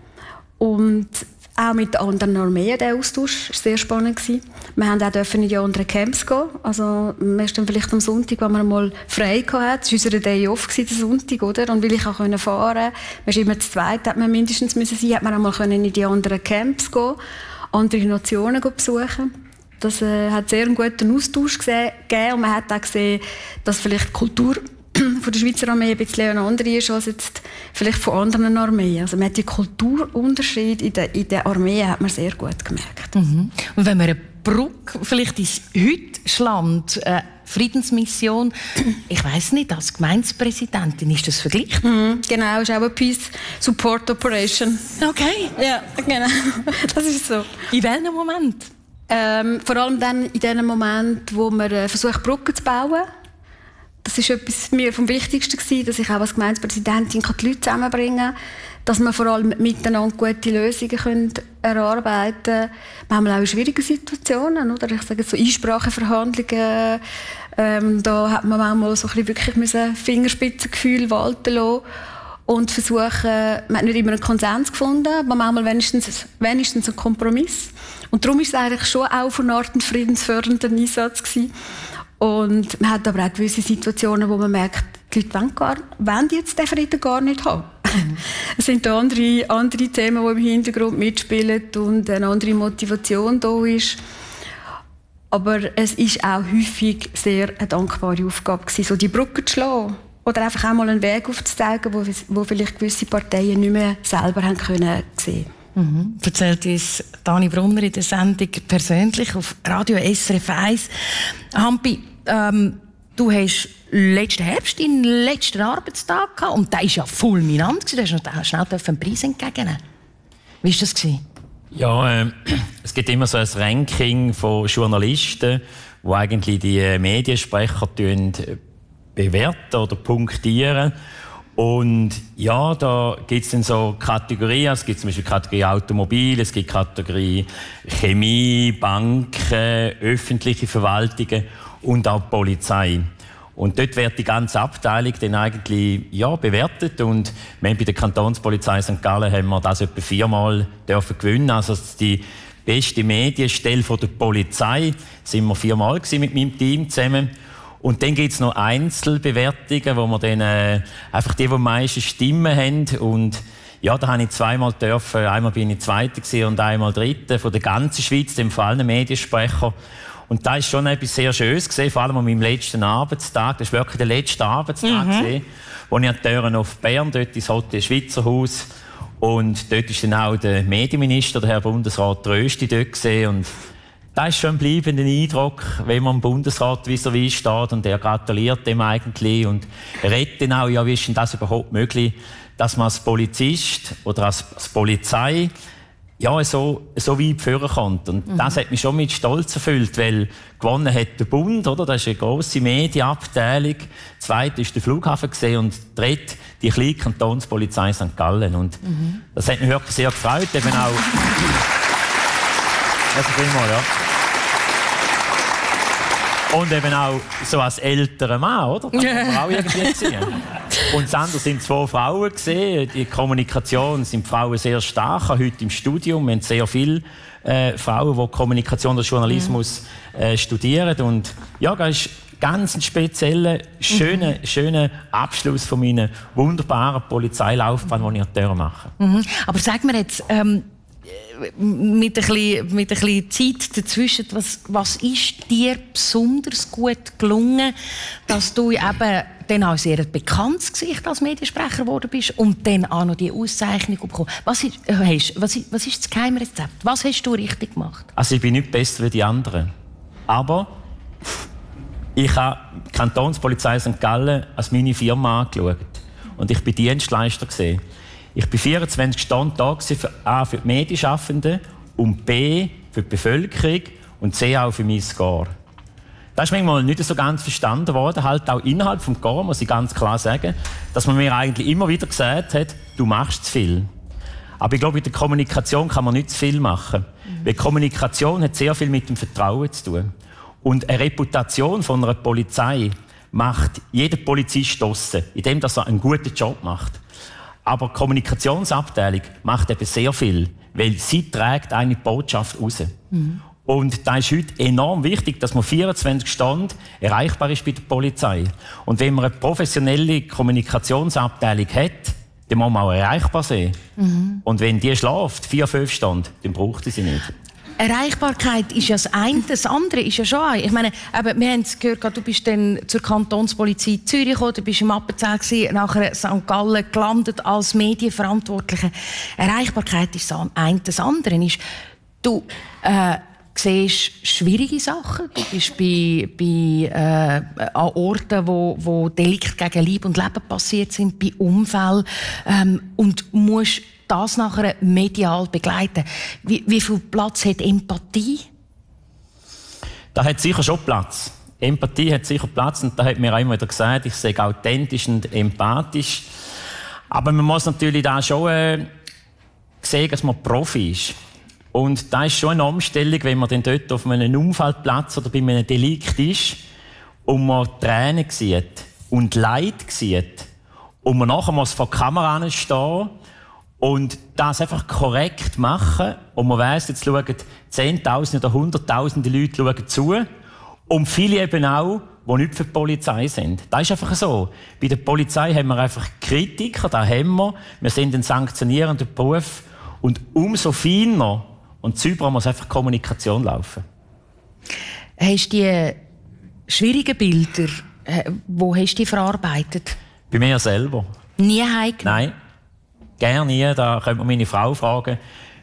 und auch mit anderen Armeen. Der Austausch war sehr spannend. Wir durften auch in die anderen Camps gehen. Also, wir sind dann vielleicht am Sonntag, wenn man mal frei hatte. Das war unser Day Off, der Sonntag, oder? Und weil ich auch fahren konnte, man ist immer zu zweit, hat man mindestens müssen sein, hat man auch mal in die anderen Camps gehen, andere Nationen besuchen. Das hat sehr einen guten Austausch gegeben. Und man hat auch gesehen, dass vielleicht die Kultur von der Schweizer Armee ein bisschen eine andere ist als jetzt vielleicht von anderen Armeen. Also man hat die Kulturunterschied in der Armee hat man sehr gut gemerkt. Und wenn man eine Brücke vielleicht ins Deutschland, Friedensmission, ich weiss nicht, als Gemeindepräsidentin, ist das vergleichbar? Genau, ist auch eine Peace Support Operation. Okay. Ja, genau. Das ist so. In welchem Moment? Vor allem dann in dem Moment, wo man versucht, Brücken zu bauen. Das war etwas mir vom Wichtigsten gewesen, dass ich auch als Gemeindepräsidentin die Leute zusammenbringen kann, dass wir vor allem miteinander gute Lösungen erarbeiten können. Wir haben auch in schwierigen Situationen, oder? Ich sage so Einspracheverhandlungen, da hat man manchmal so ein bisschen wirklich Fingerspitzengefühl walten lassen und versuchen, man hat nicht immer einen Konsens gefunden, aber manchmal wenigstens einen Kompromiss. Und darum war es eigentlich schon auch von einer Art ein friedensfördernder Einsatz gewesen. Und man hat aber auch gewisse Situationen, wo man merkt, die Leute wollen jetzt den Frieden gar nicht haben. Es sind da andere Themen, die im Hintergrund mitspielen und eine andere Motivation da ist. Aber es ist auch häufig sehr eine dankbare Aufgabe gewesen, so die Brücke zu schlagen. Oder einfach auch mal einen Weg aufzuzeigen, wo vielleicht gewisse Parteien nicht mehr selber haben können sehen. Erzählt uns Dani Brunner in der Sendung persönlich auf Radio SRF 1. Hampi, du hast letzten Herbst deinen letzten Arbeitstag gehabt und der war ja fulminant. Du hast noch schnell einen Preis entgegennehmen. Wie war das? Ja, es gibt immer so ein Ranking von Journalisten, wo eigentlich die Mediensprecher bewerten oder punktieren. Und ja, da gibt es dann so Kategorien. Es gibt zum Beispiel Kategorie Automobil, es gibt Kategorie Chemie, Banken, öffentliche Verwaltungen und auch Polizei. Und dort wird die ganze Abteilung dann eigentlich bewertet. Und wir haben bei der Kantonspolizei St. Gallen haben wir das etwa 4-mal dürfen gewinnen. Also die beste Medienstelle von der Polizei sind wir 4-mal mit meinem Team zusammen. Und dann gibt es noch Einzelbewertungen, wo wir dann einfach die am meisten Stimmen haben. Und ja, da habe ich 2-mal dürfen. Einmal bin ich Zweiter und einmal Dritter von der ganzen Schweiz, dem vor allem Mediensprecher. Und da ist schon etwas sehr Schönes gesehen, vor allem an meinem letzten Arbeitstag. Das war wirklich der letzte Arbeitstag gesehen, wo ich an die Türen auf Bern, dort ins Hotel Schweizer Haus. Und dort ist dann auch der Medienminister, der Herr Bundesrat Trösti, dort gesehen. Und das ist schon ein bleibender Eindruck, wenn man im Bundesrat vis-à-vis steht und er gratuliert dem eigentlich und redet dann auch, ja, wie ist denn das überhaupt möglich, dass man als Polizist oder als Polizei so weit führen konnte. Und das hat mich schon mit Stolz erfüllt, weil gewonnen hat der Bund, oder? Das ist eine grosse Medienabteilung. Zweite ist der Flughafen gesehen und dritte die kleine Kantonspolizei St. Gallen. Und das hat mich wirklich sehr gefreut, eben auch. Also vielmal, ja. Und eben auch so als älterer Mann, oder? Das kann man auch irgendwie sehen. Und das andere sind 2 Frauen gesehen. Die Kommunikation sind Frauen sehr stark. Auch heute im Studium. Wir haben sehr viele Frauen, die Kommunikation oder Journalismus studieren. Und ja, das ist ganz ein spezieller, schöner Abschluss von meiner wunderbaren Polizeilaufbahn, die ich an mache. Aber sag mir jetzt, mit ein bisschen Zeit dazwischen, was ist dir besonders gut gelungen, dass du eben dann auch sehr ein bekanntes Gesicht als Mediensprecher geworden bist und dann auch noch die Auszeichnung bekommen? Was ist das Geheimrezept? Was hast du richtig gemacht? Also ich bin nicht besser wie die anderen. Aber ich habe die Kantonspolizei St. Gallen als meine Firma angeschaut. Und ich bin Dienstleister gesehen. Ich war 24 Stunden da für A, für die Medienschaffenden und B, für die Bevölkerung und C, auch für mein Score. Das ist manchmal nicht so ganz verstanden worden, halt auch innerhalb des Score, muss ich ganz klar sagen, dass man mir eigentlich immer wieder gesagt hat, du machst zu viel. Aber ich glaube, in der Kommunikation kann man nicht zu viel machen. Weil Kommunikation hat sehr viel mit dem Vertrauen zu tun. Und eine Reputation von einer Polizei macht jeder Polizist draussen, indem er einen guten Job macht. Aber die Kommunikationsabteilung macht eben sehr viel, weil sie trägt eine Botschaft raus. Und da ist heute enorm wichtig, dass man 24 Stunden erreichbar ist bei der Polizei. Und wenn man eine professionelle Kommunikationsabteilung hat, dann muss man auch erreichbar sein. Und wenn die schläft, 4-5 Stunden, dann braucht sie nicht. Erreichbarkeit ist ja das eine, das andere ist ja schon ein. Ich meine, wir haben es gehört, du bist dann zur Kantonspolizei Zürich gekommen, du bist im Appenzell gewesen, nachher St. Gallen gelandet als Medienverantwortlicher. Erreichbarkeit ist das eine, das andere ist, du siehst schwierige Sachen, du bist an Orten, wo Delikte gegen Leib und Leben passiert sind, bei Unfällen und musst das nachher medial begleiten. Wie viel Platz hat Empathie? Da hat sicher schon Platz. Empathie hat sicher Platz und da hat mir auch immer wieder gesagt, ich sei authentisch und empathisch. Aber man muss natürlich da schon sehen, dass man Profi ist. Und da ist schon eine Umstellung, wenn man dann dort auf einem Unfallplatz oder bei einem Delikt ist und man Tränen sieht und Leid sieht und man nachher muss vor der Kamera stehen und das einfach korrekt machen. Und man weiss, jetzt schauen 10.000 oder 100.000 Leute schauen zu. Und viele eben auch, die nicht für die Polizei sind. Das ist einfach so. Bei der Polizei haben wir einfach Kritiker, da haben wir. Wir sind ein sanktionierender Beruf. Und umso feiner und sauberer muss einfach Kommunikation laufen. Hast du die schwierigen Bilder, wo hast du die verarbeitet? Bei mir selber. Nie heimgenommen? Nein. Gerne nie, da könnte man meine Frau fragen.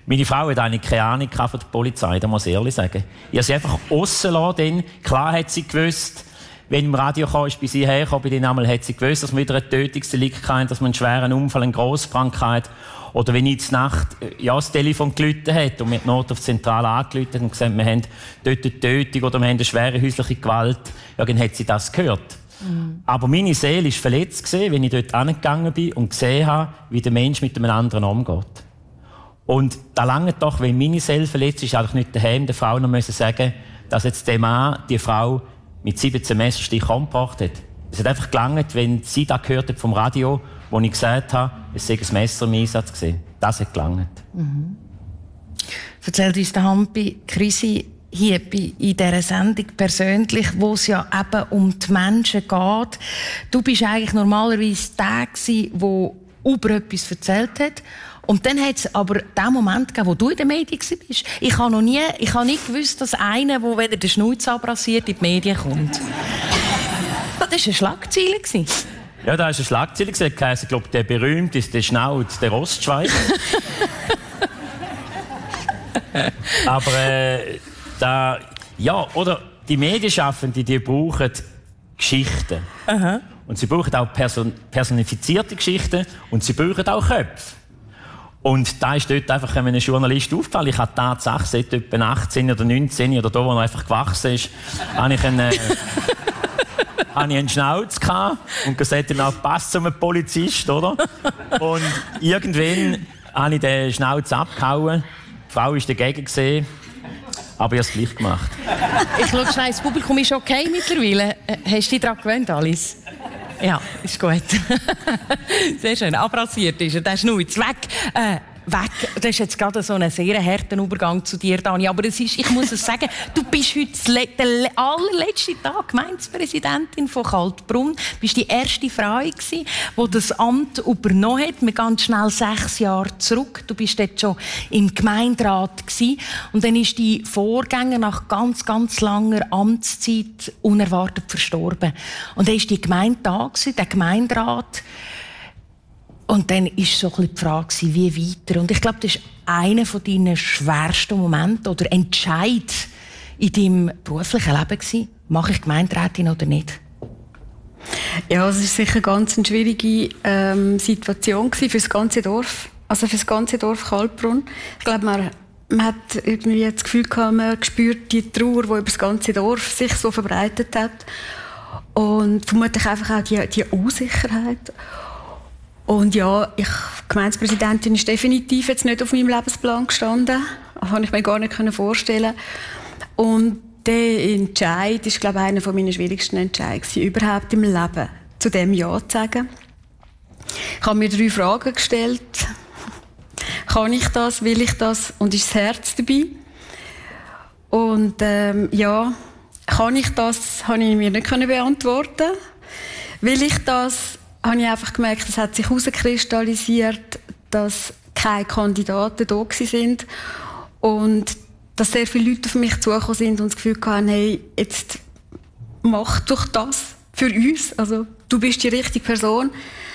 Meine Frau hat eigentlich keine Ahnung von der Polizei, das muss ich ehrlich sagen. Ich habe sie einfach rausgelassen. Klar hat sie gewusst, wenn im Radio kam, ist bei sie hergekommen, bei denen einmal hat sie gewusst, dass man wieder ein Tötungsdelikt hatte, dass man einen schweren Unfall, eine Grosskrankheit hat. Oder wenn ich Nacht das Telefon geläutet hat und wir die Not auf die Zentrale angeläutet und gesagt, wir haben dort eine Tötung oder wir haben eine schwere häusliche Gewalt, ja, dann hat sie das gehört. Aber meine Seele war verletzt, wenn ich dort angegangen bin und gesehen habe, wie der Mensch mit einem anderen umgeht. Und da lange doch, wenn meine Seele verletzt ist, eigentlich nicht daheim der Frau noch sagen, dass jetzt der Mann die Frau mit 17 Messerstichen umgebracht hat. Es hat einfach gelangt, wenn sie das gehört hat vom Radio, wo ich gesagt habe, es sei ein Messer im Einsatz gewesen. Das hat gelangt. Erzählt uns der Hampi Krisi hier in dieser Sendung persönlich, wo es ja eben um die Menschen geht. Du bist eigentlich normalerweise der gewesen, der über etwas erzählt hat. Und dann hat es aber den Moment gegeben, wo du in den Medien warst. Ich habe nie gewusst, dass einer, der weder den Schnauze abrasiert, in die Medien kommt. Das war eine Schlagzeile. Ja, da war eine Schlagzeile. Ich glaube, der berühmteste, der Schnauz, der Ostschweizer. Aber oder die Medienschaffenden, die brauchen Geschichten. Aha. Und sie brauchen auch personifizierte Geschichten und sie brauchen auch Köpfe. Und da ist dort einfach einem Journalist aufgefallen. Ich hatte Tatsache, seit etwa 18 oder 19 oder da, wo er einfach gewachsen ist, habe ich einen Schnauz gehabt und gesagt, dann passt zu einem Polizist, oder? Und irgendwann habe ich den Schnauz abgehauen. Die Frau war dagegen gesehen, aber ich habe es gleich gemacht. Ich schaue schnell, das Publikum ist okay mittlerweile. Hast du dich daran gewöhnt, Alice? Ja, ist gut. Sehr schön. Abrasiert ist er, der Schnauze. Weg. Das ist jetzt gerade so ein sehr harter Übergang zu dir, Dani. Aber ich muss es sagen, du bist heute der allerletzte Tag Gemeindepräsidentin von Kaltbrunn. Du bist die erste Frau, die das Amt übernommen hat. Wir gehen schnell 6 Jahre zurück. Du bist dort schon im Gemeinderat gewesen. Und dann ist die Vorgänger nach ganz, ganz langer Amtszeit unerwartet verstorben. Und dann war die Gemeinde da gewesen, der Gemeinderat. Und dann war so ein bisschen die Frage, wie weiter. Und ich glaube, das ist einer deiner schwersten Momente oder Entscheid in deinem beruflichen Leben gewesen. Mache ich Gemeinderätin oder nicht? Ja, es war sicher ganz eine schwierige Situation für das ganze Dorf. Also für das ganze Dorf Kaltbrunn. Ich glaube, man hat irgendwie das Gefühl gehabt, man spürt die Trauer, die über das ganze Dorf sich so verbreitet hat. Und vermutlich einfach auch die Unsicherheit. Und ja, Gemeindepräsidentin ist definitiv jetzt nicht auf meinem Lebensplan gestanden. Das konnte ich mir gar nicht vorstellen. Und der Entscheid ist, glaube ich, einer meiner schwierigsten Entscheidungen überhaupt im Leben, zu dem Ja zu sagen. Ich habe mir 3 Fragen gestellt. Kann ich das? Will ich das? Und ist das Herz dabei? Und kann ich das? Habe ich mir nicht beantworten. Will ich das? Habe ich einfach gemerkt, es hat sich herauskristallisiert, dass keine Kandidaten da sind und dass sehr viele Leute auf mich zugekommen sind und das Gefühl hatten, hey, jetzt mach doch das für uns. Also, du bist die richtige Person.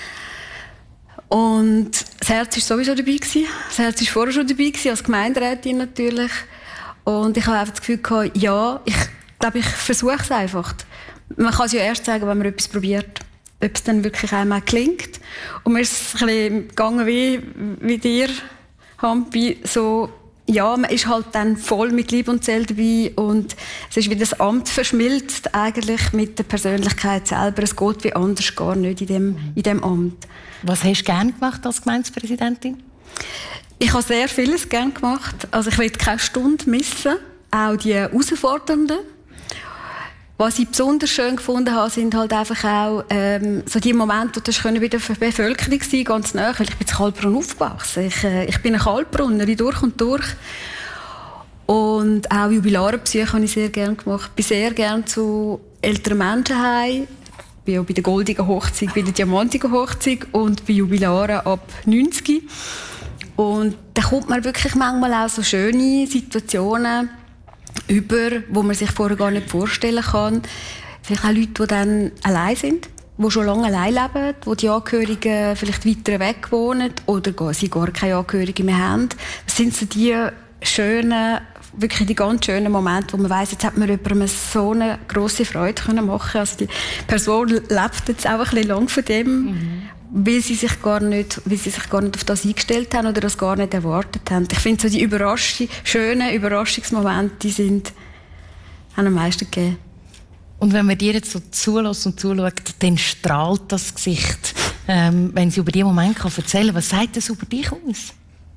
Und das Herz war sowieso dabei gewesen. Das Herz war vorher schon dabei gewesen, als Gemeinderätin natürlich. Und ich habe einfach das Gefühl gehabt, ja, ich glaube, ich versuche es einfach. Man kann es ja erst sagen, wenn man etwas probiert. Ob es dann wirklich einmal klingt. Und mir ist es ein bisschen gegangen wie dir, Hampi, so, ja, man ist halt dann voll mit Liebe und Seele dabei und es ist wie das Amt verschmilzt eigentlich mit der Persönlichkeit selber. Es geht wie anders gar nicht in dem Amt. Was hast du gerne gemacht als Gemeindepräsidentin? Ich habe sehr vieles gerne gemacht. Also ich will keine Stunde missen. Auch die herausfordernden. Was ich besonders schön gefunden habe, sind halt einfach auch so die Momente, wo das bei der Bevölkerung sein, ganz nah, weil ich bin in Kaltbrunn aufgewachsen. Ich bin eine Kaltbrunnerin durch und durch. Und auch Jubilarenbesuche habe ich sehr gerne gemacht. Ich bin sehr gerne zu älteren Menschen heim. Ich bin auch bei der goldigen Hochzeit, bei der diamantigen Hochzeit und bei Jubilaren ab 90. Und da kommt man wirklich manchmal auch so schöne Situationen über, wo man sich vorher gar nicht vorstellen kann. Vielleicht auch Leute, die dann allein sind, die schon lange allein leben, wo die Angehörigen vielleicht weiter weg wohnen oder sie gar keine Angehörigen mehr haben. Das sind so die schönen, wirklich die ganz schönen Momente, wo man weiss, jetzt hat man jemandem so eine grosse Freude machen können. Also die Person lebt jetzt auch ein bisschen lang von dem, weil sie sich gar nicht auf das eingestellt haben oder das gar nicht erwartet haben. Ich finde, so die schönen Überraschungsmomente, die haben am meisten gegeben. Und wenn man dir jetzt so zulässt und zuschaut, dann strahlt das Gesicht. Wenn sie über diesen Moment erzählen kann, was sagt das über dich aus?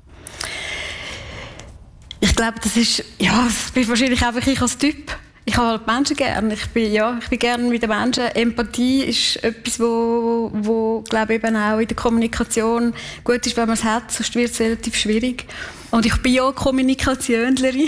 Ich glaube, das bin wahrscheinlich einfach ich als Typ. Ich habe halt Menschen gerne. Ich bin gerne mit den Menschen. Empathie ist etwas, wo glaube ich, eben auch in der Kommunikation gut ist, wenn man es hat, sonst wird es relativ schwierig. Und ich bin ja Kommunikationlerin.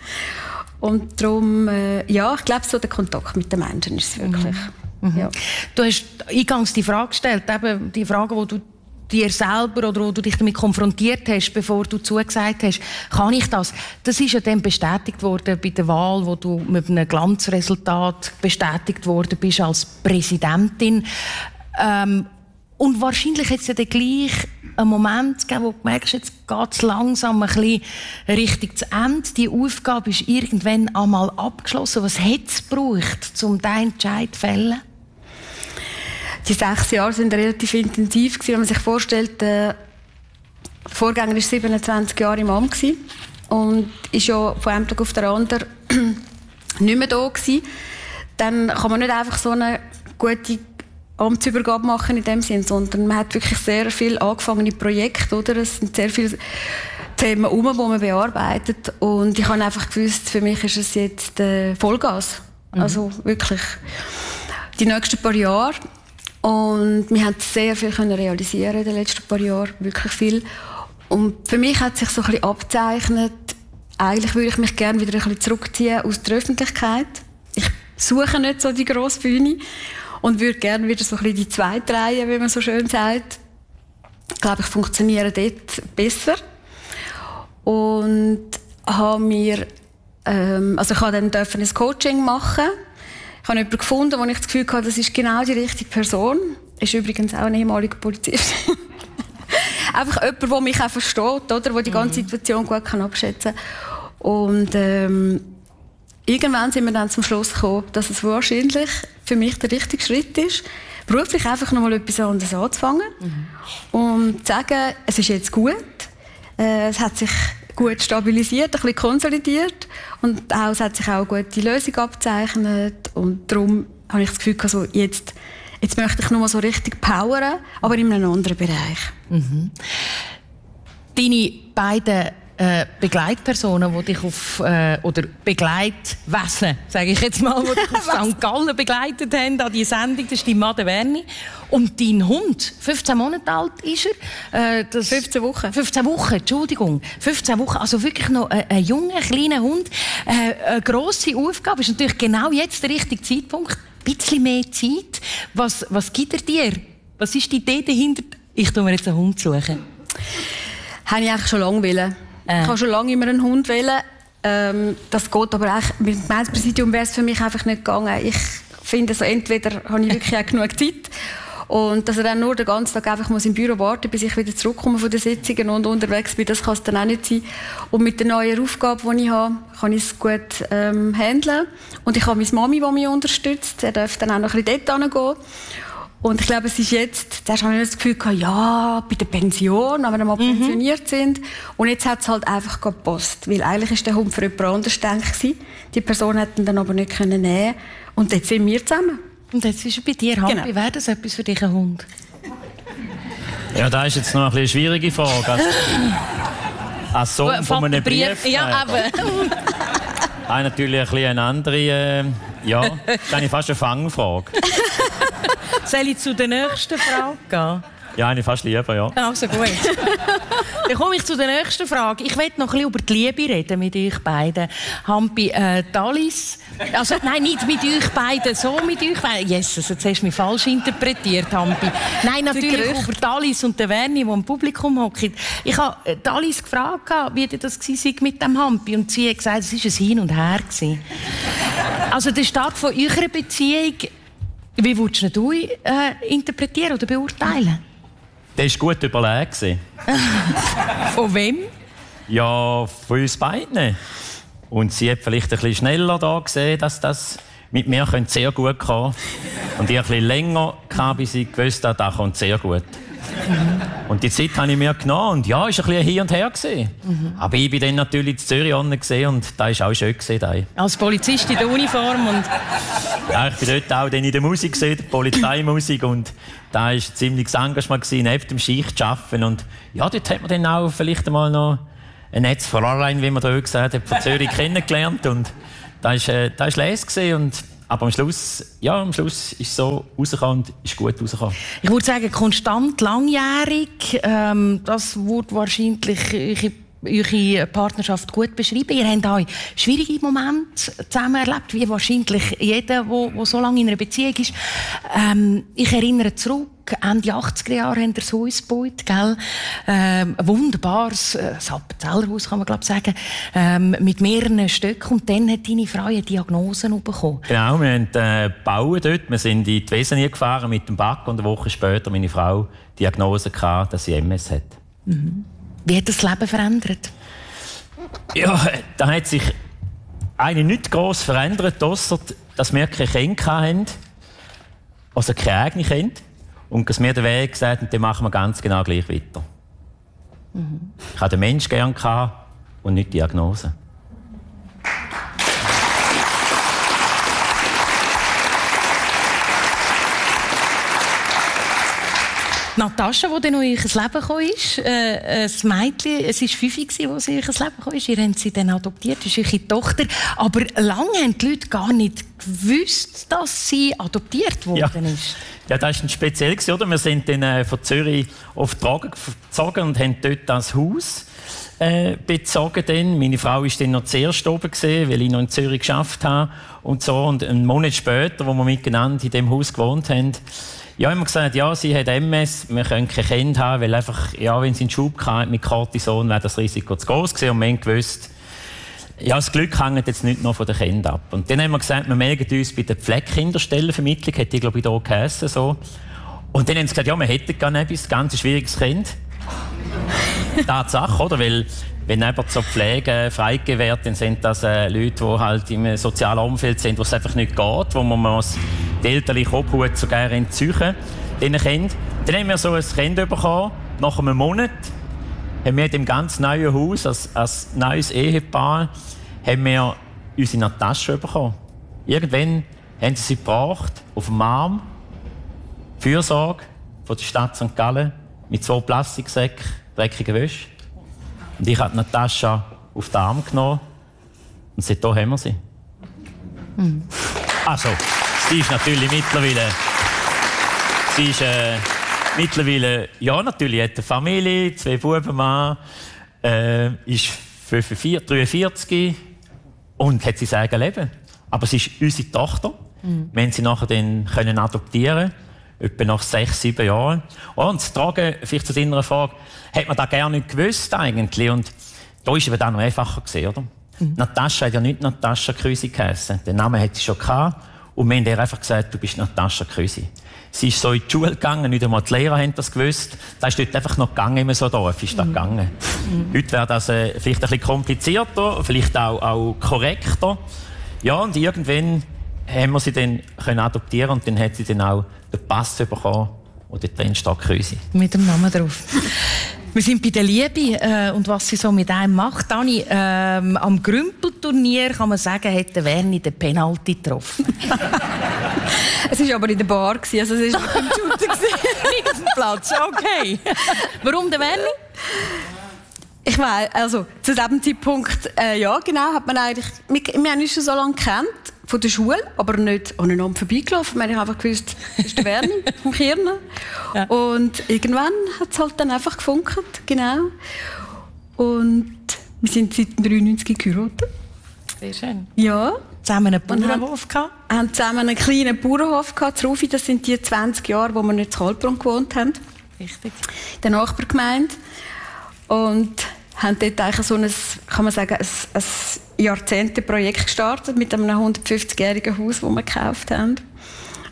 Und darum, ich glaube, so der Kontakt mit den Menschen ist es wirklich. Ja. Du hast eingangs die Frage gestellt, eben die Frage, die du dir selber oder wo du dich damit konfrontiert hast, bevor du zugesagt hast, kann ich das? Das ist ja dann bestätigt worden bei der Wahl, wo du mit einem Glanzresultat bestätigt worden bist als Präsidentin. Und wahrscheinlich hat es ja dann gleich einen Moment gegeben, wo du merkst, jetzt geht es langsam ein bisschen Richtung zu Ende. Die Aufgabe ist irgendwann einmal abgeschlossen. Was hat es gebraucht, um diesen Entscheid zu fällen? Die 6 Jahre waren relativ intensiv, wenn man sich vorstellt, der Vorgänger war 27 Jahre im Amt und ist ja von einem Tag auf den anderen nicht mehr da gewesen. Dann kann man nicht einfach so eine gute Amtsübergabe machen in dem Sinn, sondern man hat wirklich sehr viele angefangene Projekte, oder? Es sind sehr viele Themen die man bearbeitet und ich habe einfach gewusst, für mich ist es jetzt Vollgas. Also wirklich die nächsten paar Jahre. Und wir haben sehr viel realisieren in den letzten paar Jahren, wirklich viel. Und für mich hat sich so ein bisschen abgezeichnet, eigentlich würde ich mich gerne wieder ein bisschen zurückziehen aus der Öffentlichkeit. Ich suche nicht so die grosse Bühne und würde gerne wieder so ein bisschen die zweite Reihe, wie man so schön sagt. Ich glaube, ich funktioniere dort besser. Und habe mir, ich habe dann ein Coaching machen. Ich habe jemanden gefunden, wo ich das Gefühl hatte, das ist genau die richtige Person. Ist übrigens auch ein ehemaliger Polizist. Einfach jemand, der mich auch versteht, oder? Der die ganze Situation gut abschätzen kann. Und irgendwann sind wir dann zum Schluss gekommen, dass es wahrscheinlich für mich der richtige Schritt ist, beruflich einfach noch mal etwas anderes anzufangen. Und zu sagen, es ist jetzt gut, es hat sich gut stabilisiert, ein bisschen konsolidiert und auch, es hat sich auch eine gute Lösung abgezeichnet und darum habe ich das Gefühl, also jetzt möchte ich noch mal so richtig powern, aber in einem anderen Bereich. Deine beiden Begleitpersonen, die dich oder Begleitwesen, sage ich jetzt mal, die dich auf St. Gallen begleitet haben an die Sendung, das ist die Madde Werni. Und dein Hund, 15 Monate alt ist er. 15 Wochen. 15 Wochen, Entschuldigung. 15 Wochen, also wirklich noch ein junger, kleiner Hund. Eine grosse Aufgabe, ist natürlich genau jetzt der richtige Zeitpunkt. Ein bisschen mehr Zeit. Was gibt er dir? Was ist die Idee dahinter? Ich tue mir jetzt einen Hund suchen. Habe ich eigentlich schon lange wollen. Ich habe schon lange immer einen Hund wollen. Das geht aber auch mit dem Gemeindepräsidium wäre es für mich einfach nicht gegangen. Ich finde, so entweder habe ich wirklich auch genug Zeit und dass er dann nur den ganzen Tag einfach im Büro warten muss, bis ich wieder zurückkomme von den Sitzungen und unterwegs bin, das kann es dann auch nicht sein. Und mit der neuen Aufgabe, die ich habe, kann ich es gut handeln. Und ich habe meine Mami, die mich unterstützt. Er darf dann auch noch ein bisschen dort hingehen. Und ich glaube, es ist jetzt, da habe ich das Gefühl gehabt, ja, bei der Pension, wenn wir mal pensioniert sind. Und jetzt hat es halt einfach gepasst. Weil eigentlich war der Hund für jemand anderes gedacht. Die Person hätte ihn dann aber nicht nehmen können. Und jetzt sind wir zusammen. Und jetzt ist er bei dir. Hampi, Genau. wäre das etwas für dich, ein Hund? Ja, das ist jetzt noch eine schwierige Frage. Als Sohn von einem Brief. Ja, eben. Natürlich ein bisschen eine andere, ja, das ist eigentlich fast eine Fangfrage. Soll ich zu der nächsten Frage gehen? Ja, eigentlich fast lieber, ja. Also gut. Dann komme ich zu der nächsten Frage. Ich möchte noch ein bisschen über die Liebe reden mit euch beiden. Hampi, Alice. Also, nein, nicht mit euch beiden, so mit euch beiden. Jesus, jetzt hast du mich falsch interpretiert, Hampi. Nein, natürlich über die Alice und den Werni, die im Publikum hocken. Ich habe Alice gefragt, wie das war mit dem Hampi. Und sie hat gesagt, es war ein Hin und Her. Also der Start von eurer Beziehung Wie würdest du interpretieren oder beurteilen? Der war gut überlegt. Von wem? Ja, von uns beiden. Und sie hat vielleicht ein bisschen schneller da gesehen, dass das mit mir sehr gut kommen könnte. Und ich ein bisschen länger, bis ich gewusst habe, das kommt sehr gut. Und die Zeit habe ich mir genommen und ja, es war ein bisschen hin und her. Aber ich bin dann natürlich in Zürich gesehen und das war auch schön. Als Polizist in der Uniform und... Ja, ich bin dort auch in der Musik gesehen, der Polizeimusik, und da war ein ziemliches Engagement neben dem Schicht zu arbeiten. Und ja, dort hat man dann auch vielleicht einmal noch ein Netz von Fräulein, wie man da gesagt hat, von Zürich kennengelernt, und das war les und aber am Schluss ist es so rausgekommen und ist gut rausgekommen. Ich würde sagen, konstant, langjährig, das würde wahrscheinlich eure Partnerschaft gut beschreiben. Ihr habt auch schwierige Momente zusammen erlebt, wie wahrscheinlich jeder, der so lange in einer Beziehung ist. Ich erinnere zurück, Ende 80er Jahre haben wir das Haus gebaut, gell? Ein wunderbares Appenzellerhaus, kann man glaube sagen, mit mehreren Stöcken. Und dann hat deine Frau eine Diagnose bekommen. Genau, wir haben gebaut dort. Wir sind in die Wesen gefahren mit dem Bagger und eine Woche später meine Frau die Diagnose gehabt, dass sie MS hat. Mhm. Wie hat das Leben verändert? Ja, da hat sich eigentlich nichts gross verändert, ausser dass wir keine Kinder hatten, also keine eigenen Kinder. Und dass wir den Weg gesagt haben, den machen wir ganz genau gleich weiter. Mhm. Ich hatte den Menschen gerne und nicht die Diagnose. Natascha, die dann noch in euer Leben gekommen ist, ein Mädchen, es war 5, als sie in euer Leben gekommen ist. Ihr habt sie dann adoptiert, das ist eure Tochter. Aber lange haben die Leute gar nicht gewusst, dass sie adoptiert worden ist. Ja, das war speziell, oder? Wir sind dann von Zürich auf Tragen gezogen und haben dort das Haus bezogen. Dann. Meine Frau war dann noch zuerst oben, weil ich noch in Zürich gearbeitet habe. Und so. Und einen Monat später, als wir miteinander in diesem Haus gewohnt haben, ja, haben wir gesagt, ja, sie hat MS, wir können kein Kind haben, weil einfach, ja, wenn sie einen Schub hatte mit Cortison, wäre das Risiko zu groß gewesen. Und wir haben gewusst, ja, das Glück hängt jetzt nicht nur von den Kindern ab. Und dann haben wir gesagt, wir melden uns bei der Pflegekinderstellenvermittlung, hätte ich, glaube ich, hier geheissen, so. Und dann haben sie gesagt, ja, wir hätten gar nicht etwas, ganz schwieriges Kind. Tatsache, oder? Weil, wenn jemand zur Pflege freigegeben wird, dann sind das Leute, die halt im sozialen Umfeld sind, wo es einfach nicht geht, wo man die elterliche Obhut sogar entzüchen diesen Kindern. Dann haben wir so ein Kind bekommen. Nach einem Monat haben wir in dem ganz neuen Haus, als neues Ehepaar, haben wir unsere Natascha bekommen. Irgendwann haben sie gebracht, auf dem Arm, Fürsorge von der Stadt St. Gallen, mit 2 Plastiksäcken, dreckiger Wäsche. Und ich habe Natascha auf den Arm genommen und seitdem haben wir sie. Mhm. Also, sie ist natürlich mittlerweile, ja, natürlich hat eine Familie, 2 Buben, Mann, ist 43 und hat sein eigenes Leben. Aber sie ist unsere Tochter. Mhm. Wir haben sie nachher dann können adoptieren, etwa nach 6, 7 Jahren. Und das Tragen, vielleicht zu deiner Frage, hat man das gerne nicht gewusst eigentlich. Und da war es dann noch einfacher gewesen, oder? Mhm. Natascha hat ja nicht Natascha Krüsi geheißen. Den Namen hat sie schon gehabt. Und wir haben ihr einfach gesagt, du bist Natascha Krüsi. Sie ist so in die Schule gegangen, nicht einmal die Lehrer haben das gewusst. Das ist dort einfach noch gegangen, immer so Dorf ist das gegangen. Mhm. Heute wäre das vielleicht ein bisschen komplizierter, vielleicht auch korrekter. Ja, und irgendwann haben wir sie dann adoptieren und dann hat sie dann auch den Pass bekommen und dort drin steht Krüsi. Mit dem Namen drauf. Wir sind bei der Liebe und was sie so mit einem macht. Dani, am Grümpelturnier kann man sagen, hat der Werni den Penalty getroffen. Es war aber in der Bar, also es war nicht im Shooter. Nicht auf dem Platz, okay. Warum der Werni? Ich weiß, also zu diesem Zeitpunkt, ja genau, hat man eigentlich, wir haben uns schon so lange gekannt, von der Schule, aber nicht aneinander vorbeigelaufen. Wir haben einfach gewusst, das ist der Werni vom Kirnen. Ja. Und irgendwann hat es halt dann einfach gefunkt, genau. Und wir sind seit 1993 geheiratet. Sehr schön. Ja. Zusammen einen Bauernhof gehabt? Wir haben zusammen einen kleinen Bauernhof gehabt, Rufi. Das sind die 20 Jahre, wo wir nicht in Kaltbrunn gewohnt haben. Richtig. In der Nachbargemeinde. Und haben dort eigentlich so ein, kann man sagen, ein Jahrzehnteprojekt gestartet mit einem 150-jährigen Haus, das wir gekauft haben.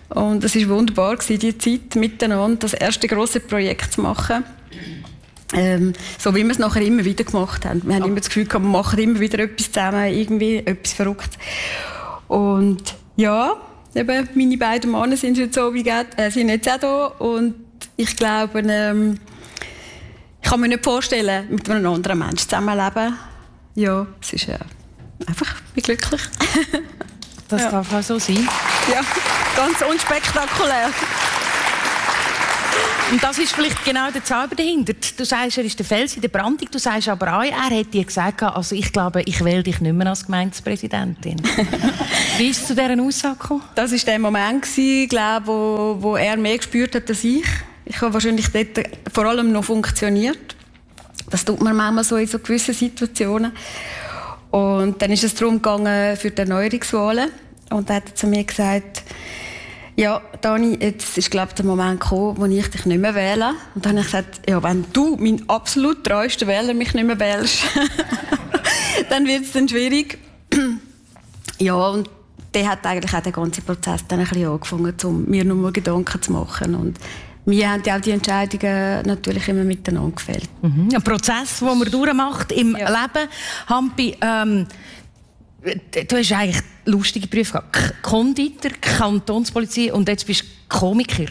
Und es war wunderbar, die Zeit miteinander, das erste grosse Projekt zu machen. So wie wir es nachher immer wieder gemacht haben. Wir haben immer das Gefühl gehabt, wir machen immer wieder etwas zusammen, irgendwie etwas Verrücktes. Und ja, eben, meine beiden Männer sind jetzt sind jetzt auch da. Und ich glaube, ich kann mir nicht vorstellen, mit einem anderen Menschen zusammenleben. Ja, es ist einfach glücklich. Das darf auch so sein. Ja, ganz unspektakulär. Und das ist vielleicht genau der Zauber dahinter. Du sagst, er ist der Fels in der Brandung. Du sagst aber auch, er hat dir gesagt, also ich glaube, ich wähle dich nicht mehr als Gemeindepräsidentin. Wie ist es zu dieser Aussage gekommen? Das war der Moment, glaube, wo er mehr gespürt hat als ich. Ich habe wahrscheinlich dort vor allem noch funktioniert. Das tut man manchmal so in so gewissen Situationen. Und dann ist es darum gegangen für die Erneuerungswahlen. Und er hat zu mir gesagt, ja, Dani, jetzt ist, glaube ich, der Moment gekommen, wo ich dich nicht mehr wähle. Und dann habe ich gesagt, ja, wenn du, mein absolut treuester Wähler, mich nicht mehr wählst, dann wird es dann schwierig. Ja, und der hat eigentlich auch den ganzen Prozess dann ein bisschen angefangen, um mir noch mal Gedanken zu machen. Und wir haben ja auch die Entscheidungen natürlich immer miteinander gefällt. Ein Prozess, den man durchmacht im Leben. Hampi, du hast eigentlich lustige Berufe gehabt. Konditor, Kantonspolizei und jetzt bist du Komiker.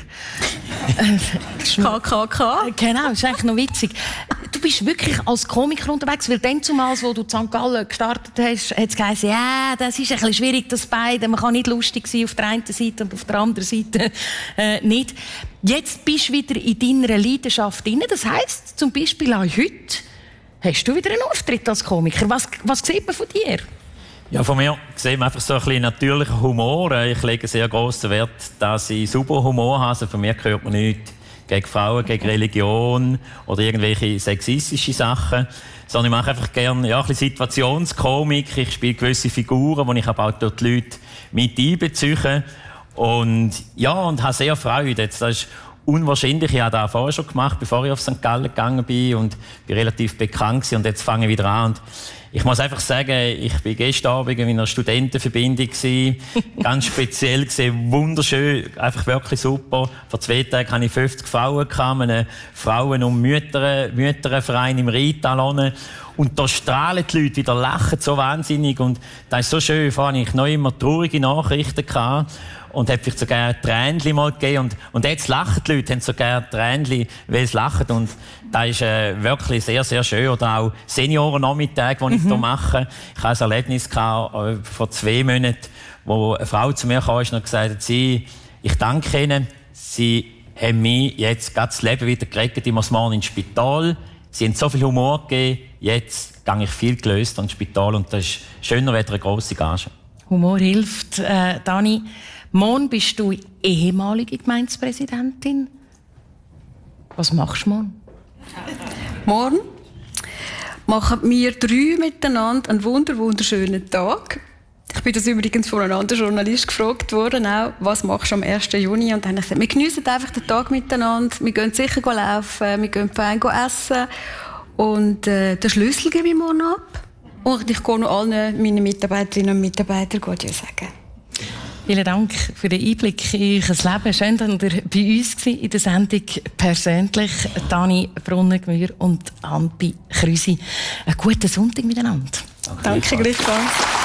KKK. Genau, das ist eigentlich noch witzig. Du bist wirklich als Komiker unterwegs, weil dann zumals, wo du in St. Gallen gestartet hast, hat es geheißen, ja, das ist ein bisschen schwierig, das beide. Man kann nicht lustig sein auf der einen Seite und auf der anderen Seite nicht. Jetzt bist du wieder in deiner Leidenschaft drin. Das heisst, zum Beispiel auch heute hast du wieder einen Auftritt als Komiker. Was sieht man von dir? Ja, von mir sieht man einfach so ein bisschen natürlicher Humor. Ich lege sehr grossen Wert, dass ich super Humor habe. Also von mir hört man nichts gegen Frauen, gegen Religion oder irgendwelche sexistische Sachen. Sondern ich mache einfach gerne ein bisschen Situationskomik. Ich spiele gewisse Figuren, die ich aber auch dort die Leute mit einbeziehe. Und habe sehr Freude. Jetzt, das ist unwahrscheinlich. Ich habe das vorher schon gemacht, bevor ich auf St. Gallen gegangen bin und bin relativ bekannt gewesen. Und jetzt fange ich wieder an. Und ich muss einfach sagen, ich bin gestern Abend in einer Studentenverbindung gewesen. Ganz speziell gewesen, wunderschön, einfach wirklich super. Vor 2 Tagen hatte ich 50 Frauen gehabt, einen Frauen- und Mütterverein im Rheintal. Und da strahlen die Leute wieder, lachen so wahnsinnig. Und das ist so schön. Vorher hatte ich noch immer traurige Nachrichten gehabt. Und hat vielleicht sogar ein Tränchen mal gegeben. Und jetzt lachen die Leute, haben sogar ein Tränchen, weil sie lachen. Und das ist wirklich sehr, sehr schön. Oder auch Seniorennachmittag, die ich hier mache. Ich hatte ein Erlebnis gehabt, vor 2 Monaten, wo eine Frau zu mir kam und gesagt hat, ich danke Ihnen, Sie haben mir jetzt gerade das Leben wieder gerettet. Ich muss morgen ins Spital. Sie haben so viel Humor gegeben. Jetzt gehe ich viel gelöst ins Spital. Und das ist schöner als eine grosse Gage. Humor hilft. Dani, morgen bist du ehemalige Gemeindepräsidentin. Was machst du morgen? Morgen machen wir 3 miteinander einen wunderschönen Tag. Ich bin das übrigens von einem anderen Journalist gefragt worden, auch, was machst du am 1. Juni? Und dann habe ich gesagt, wir geniessen einfach den Tag miteinander. Wir gehen sicher laufen, wir gehen fein essen. Und den Schlüssel gebe ich morgen ab. Und ich gehe noch allen meinen Mitarbeiterinnen und Mitarbeitern Adieu sagen. Vielen Dank für den Einblick in euer Leben. Schön, dass ihr bei uns war in der Sendung persönlich. Dani Brunnengemühr und Hampi Krüsi. Einen guten Sonntag miteinander. Danke, gleichfalls.